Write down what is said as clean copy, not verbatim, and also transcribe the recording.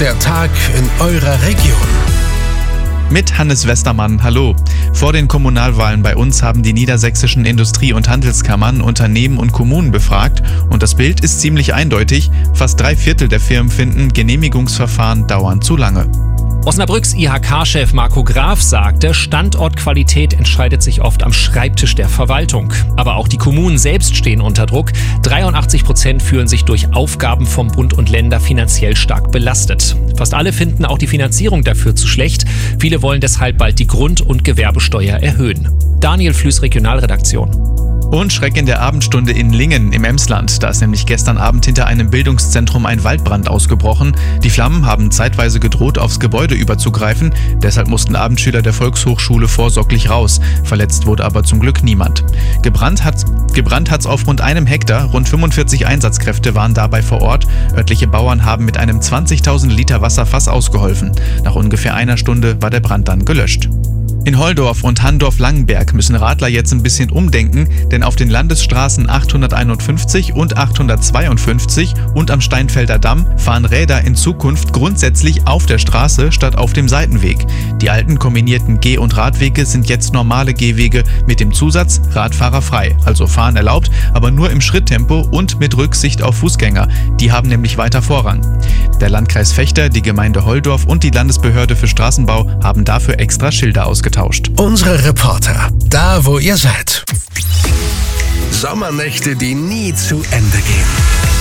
Der Tag in eurer Region. Mit Hannes Westermann, hallo. Vor den Kommunalwahlen bei uns haben die niedersächsischen Industrie- und Handelskammern Unternehmen und Kommunen befragt und das Bild ist ziemlich eindeutig. Fast 3/4 der Firmen finden, Genehmigungsverfahren dauern zu lange. Osnabrücks IHK-Chef Marco Graf sagte, Standortqualität entscheidet sich oft am Schreibtisch der Verwaltung. Aber auch die Kommunen selbst stehen unter Druck. 83% fühlen sich durch Aufgaben vom Bund und Länder finanziell stark belastet. Fast alle finden auch die Finanzierung dafür zu schlecht. Viele wollen deshalb bald die Grund- und Gewerbesteuer erhöhen. Daniel Flüß, Regionalredaktion. Und Schreck in der Abendstunde in Lingen im Emsland. Da ist nämlich gestern Abend hinter einem Bildungszentrum ein Waldbrand ausgebrochen. Die Flammen haben zeitweise gedroht, aufs Gebäude überzugreifen. Deshalb mussten Abendschüler der Volkshochschule vorsorglich raus. Verletzt wurde aber zum Glück niemand. Gebrannt hat's auf rund einem Hektar. Rund 45 Einsatzkräfte waren dabei vor Ort. Örtliche Bauern haben mit einem 20.000 Liter Wasserfass ausgeholfen. Nach ungefähr einer Stunde war der Brand dann gelöscht. In Holdorf und Handorf-Langenberg müssen Radler jetzt ein bisschen umdenken, denn auf den Landesstraßen 851 und 852 und am Steinfelder Damm fahren Räder in Zukunft grundsätzlich auf der Straße statt auf dem Seitenweg. Die alten kombinierten Geh- und Radwege sind jetzt normale Gehwege mit dem Zusatz Radfahrer frei, also fahren erlaubt, aber nur im Schritttempo und mit Rücksicht auf Fußgänger. Die haben nämlich weiter Vorrang. Der Landkreis Vechta, die Gemeinde Holdorf und die Landesbehörde für Straßenbau haben dafür extra Schilder ausgetauscht. Unsere Reporter, da wo ihr seid. Sommernächte, die nie zu Ende gehen.